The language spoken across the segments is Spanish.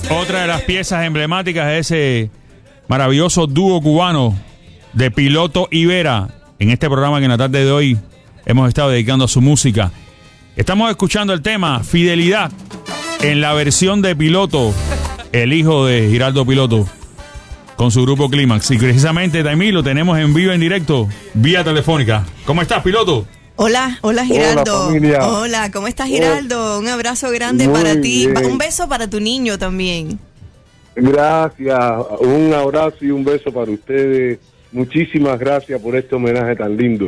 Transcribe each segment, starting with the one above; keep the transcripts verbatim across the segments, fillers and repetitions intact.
Otra de las piezas emblemáticas de ese maravilloso dúo cubano de Piloto y Vera, en este programa que en la tarde de hoy hemos estado dedicando a su música. Estamos escuchando el tema Fidelidad en la versión de Piloto, el hijo de Giraldo Piloto, con su grupo Clímax. Y precisamente, Taimí, lo tenemos en vivo, en directo, vía telefónica. ¿Cómo estás, Piloto? Hola, hola Giraldo. Hola, hola, ¿cómo estás, Giraldo? Un abrazo grande Muy para ti. Bien. Un beso para tu niño también. Gracias, un abrazo y un beso para ustedes. Muchísimas gracias por este homenaje tan lindo.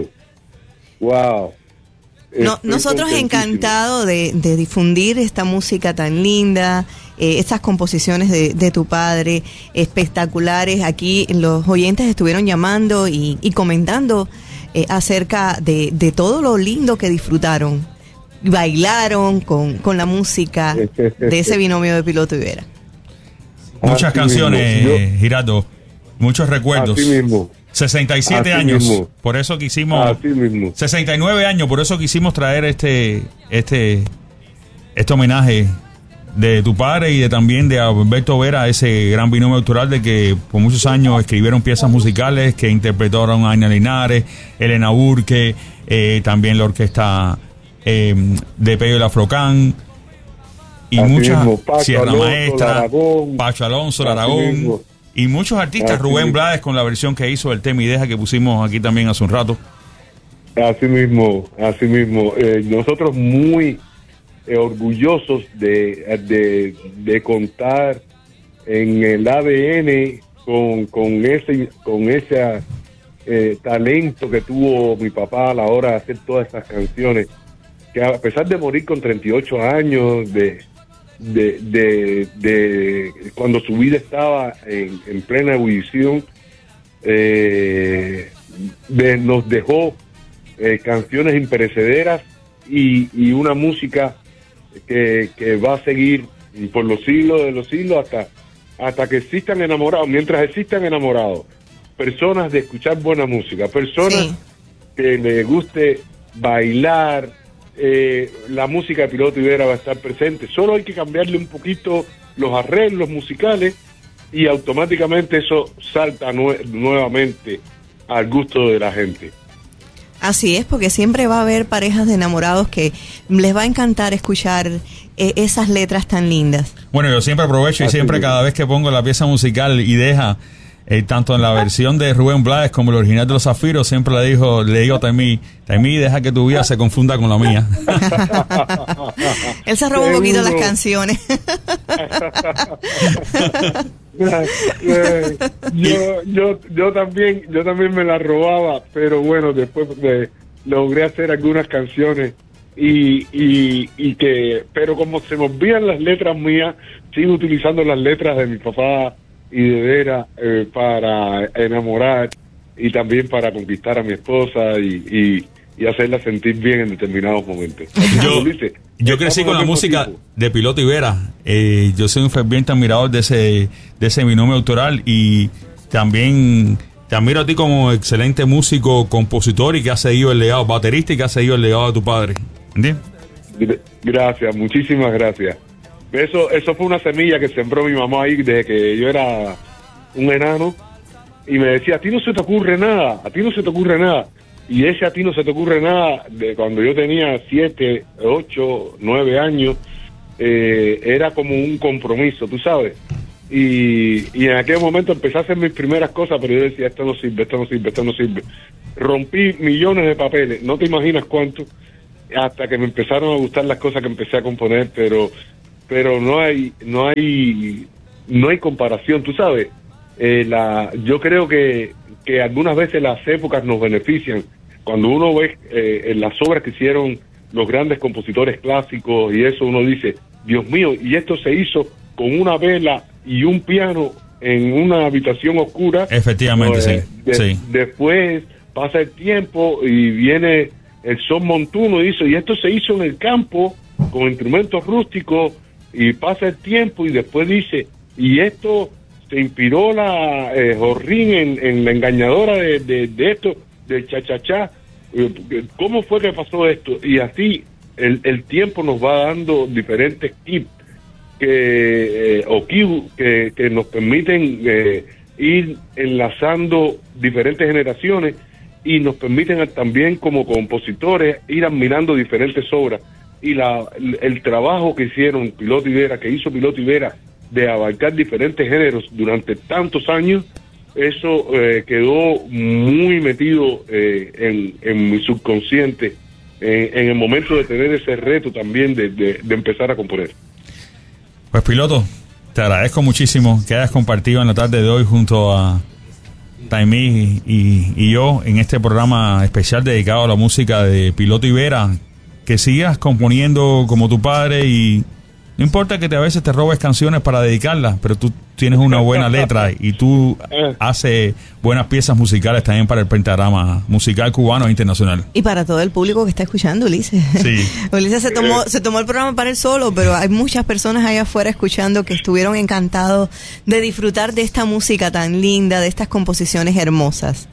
Wow. No, nosotros encantados de, de difundir esta música tan linda, eh, estas composiciones de, de tu padre, espectaculares. Aquí los oyentes estuvieron llamando y, y comentando eh, acerca de, de todo lo lindo que disfrutaron. Bailaron con, con la música de ese binomio de Piloto y Vera. Muchas Así canciones, mismo. Yo, Giraldo, muchos recuerdos. Así mismo. sesenta y siete Así años, mismo. por eso quisimos, Así mismo. sesenta y nueve años, por eso quisimos traer este, este, este homenaje de tu padre y de también de Alberto Vera, ese gran binomio autoral de que por muchos años escribieron piezas musicales que interpretaron a Aina Linares, Elena Burke, eh, también la orquesta eh, de Pello y la Frocán, y Así muchas, mismo. Pacho Sierra Alonso, Maestra, Laragón. Pacho Alonso, Así Laragón. mismo. Y muchos artistas, Así Rubén mismo. Blades con la versión que hizo del tema Ideja que pusimos aquí también hace un rato. Así mismo, así mismo. Eh, nosotros muy eh, orgullosos de, de, de contar en el A D N con, con ese con ese eh, talento que tuvo mi papá a la hora de hacer todas estas canciones, que a pesar de morir con treinta y ocho años, de De, de, de cuando su vida estaba en, en plena ebullición, eh, de, nos dejó eh, canciones imperecederas y, y una música que, que va a seguir por los siglos de los siglos hasta, hasta que existan enamorados, mientras existan enamorados, personas de escuchar buena música, personas Sí. que les guste bailar. Eh, la música de Piloto y Vera va a estar presente. Solo hay que cambiarle un poquito los arreglos musicales y automáticamente eso salta nue- nuevamente al gusto de la gente. Así es, porque siempre va a haber parejas de enamorados que les va a encantar escuchar eh, esas letras tan lindas. Bueno, yo siempre aprovecho y Así siempre mismo. cada vez que pongo la pieza musical Ideja, eh, tanto en la versión de Rubén Blades como el original de Los Zafiros, siempre le digo, le digo a Taimí, Taimí, deja que tu vida se confunda con la mía. Él se roba un poquito las Seguro. canciones. Eh, yo, yo, yo también, yo también me la robaba, pero bueno, después de, logré hacer algunas canciones y, y, y que, pero como se me olvidan las letras mías, sigo utilizando las letras de mi papá y de Vera eh, para enamorar y también para conquistar a mi esposa y, y, y hacerla sentir bien en determinados momentos. Yo, Dice, yo crecí con la música de Piloto y Vera. Eh, yo soy un ferviente admirador de ese, de ese binomio autoral y también te admiro a ti como excelente músico, compositor y que has seguido el legado, baterista y que has seguido el legado de tu padre. ¿Entiendes? Gracias, muchísimas gracias. Eso, eso fue una semilla que sembró mi mamá ahí desde que yo era un enano y me decía, a ti no se te ocurre nada, a ti no se te ocurre nada. Y ese a ti no se te ocurre nada de cuando yo tenía siete, ocho, nueve años, eh, era como un compromiso, tú sabes. Y, y en aquel momento empecé a hacer mis primeras cosas, pero yo decía, esto no sirve, esto no sirve, esto no sirve. Rompí millones de papeles, no te imaginas cuánto, hasta que me empezaron a gustar las cosas que empecé a componer, pero pero no hay no hay no hay comparación, tú sabes. Eh, la yo creo que que algunas veces las épocas nos benefician cuando uno ve eh, en las obras que hicieron los grandes compositores clásicos y eso, uno dice, Dios mío, y esto se hizo con una vela y un piano en una habitación oscura. Efectivamente, Eh, sí, de- sí. Después pasa el tiempo y viene el son montuno y dice, y esto se hizo en el campo con instrumentos rústicos, y pasa el tiempo y después dice, y esto se inspiró la eh, Jorrín en, en la engañadora de, de, de esto, del cha-cha-cha. Eh, ¿Cómo fue que pasó esto? Y así el, el tiempo nos va dando diferentes tips que, eh, o Q, que, que nos permiten eh, ir enlazando diferentes generaciones y nos permiten también como compositores ir admirando diferentes obras. Y la, el, el trabajo que hicieron Piloto y Vera, que hizo Piloto y Vera, de abarcar diferentes géneros durante tantos años, eso eh, quedó muy metido eh, en, en mi subconsciente, eh, en el momento de tener ese reto también de, de, de empezar a componer. Pues Piloto, te agradezco muchísimo que hayas compartido en la tarde de hoy junto a Taimí y, y yo en este programa especial dedicado a la música de Piloto y Vera. Que sigas componiendo como tu padre y no importa que te, a veces te robes canciones para dedicarlas, pero tú tienes una buena letra y tú haces buenas piezas musicales también para el pentagrama musical cubano e internacional. Y para todo el público que está escuchando, Ulises. Sí. Ulises se tomó, se tomó el programa para él solo, pero hay muchas personas allá afuera escuchando que estuvieron encantados de disfrutar de esta música tan linda, de estas composiciones hermosas.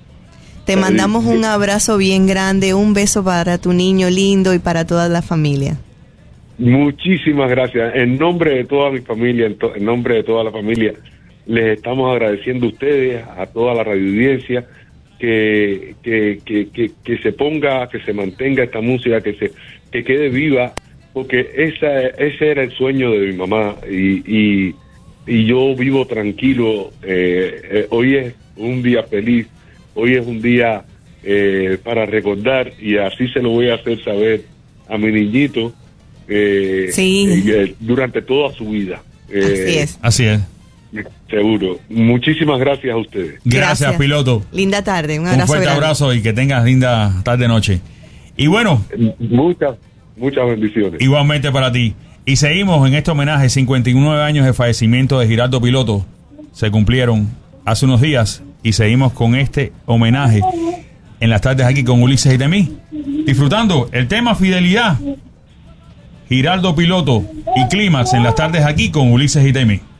Te mandamos un abrazo bien grande, un beso para tu niño lindo y para toda la familia. Muchísimas gracias. En nombre de toda mi familia, en, to- en nombre de toda la familia, les estamos agradeciendo a ustedes, a toda la radioaudiencia, que, que, que, que, que se ponga, que se mantenga esta música, que se que quede viva, porque esa, ese era el sueño de mi mamá y, y, y yo vivo tranquilo. Eh, eh, hoy es un día feliz. Hoy es un día eh, para recordar y así se lo voy a hacer saber a mi niñito eh, sí. eh, durante toda su vida. Eh, así es. Así es. Seguro. Muchísimas gracias a ustedes. Gracias, Gracias. Piloto. Linda tarde. Un abrazo Un fuerte grande. abrazo y que tengas linda tarde-noche. Y bueno. Muchas, muchas bendiciones. Igualmente para ti. Y seguimos en este homenaje, cincuenta y nueve años de fallecimiento de Giraldo Piloto. Se cumplieron hace unos días. Y seguimos con este homenaje en las tardes aquí con Ulises y Taimí, disfrutando el tema Fidelidad, Giraldo Piloto y Clímax en las tardes aquí con Ulises y Taimí.